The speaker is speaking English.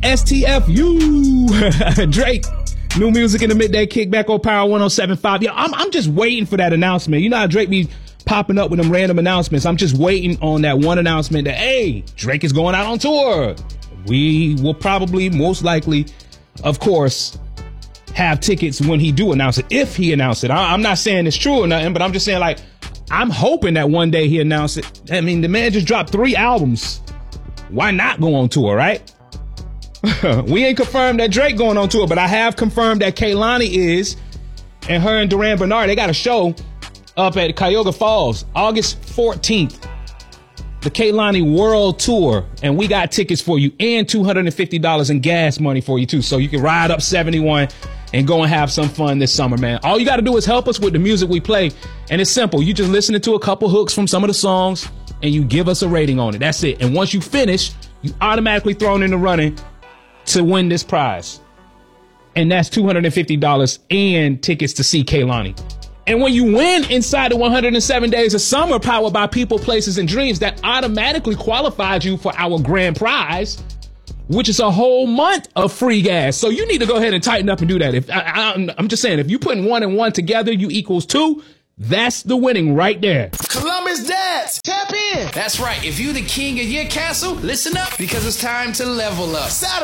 STFU. Drake. New music in the midday kickback on Power 107.5. Yeah, I'm just waiting for that announcement. You know how Drake be popping up with them random announcements. I'm just waiting on that one announcement that, hey, Drake is going out on tour. We will probably, most likely, of course, have tickets when he do announce it, if he announce it. I'm not saying it's true or nothing, but I'm just saying, like, I'm hoping that one day he announce it. I mean, the man just dropped 3 albums. Why not go on tour, right? We ain't confirmed that Drake going on tour, but I have confirmed that Kehlani is, and her and Duran Bernard, they got a show up at Cuyahoga Falls, August 14th. The Kehlani World Tour, and we got tickets for you and $250 in gas money for you too, so you can ride up 71 and go and have some fun this summer, man. All you got to do is help us with the music we play, and it's simple. You just listening to a couple hooks from some of the songs, and you give us a rating on it. That's it. And once you finish, you automatically thrown in the running to win this prize. And that's $250 and tickets to see Kehlani. And when you win inside the 107 Days of Summer powered by People, Places, and Dreams, that automatically qualifies you for our grand prize, which is a whole month of free gas. So you need to go ahead and tighten up and do that. If I'm just saying, if you putting 1 and 1 together, you equals 2. That's the winning right there. Columbus Dads, tap in. That's right. If you the king of your castle, listen up, because it's time to level up. Saturday.